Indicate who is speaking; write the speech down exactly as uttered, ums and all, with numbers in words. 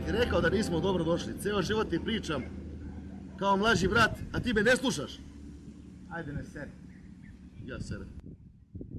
Speaker 1: ti rekao da nismo dobro došli. Ceo život ti pričam kao mlađi brat, a ti me ne slušaš.
Speaker 2: Ajde ne seri.
Speaker 1: Ja sere.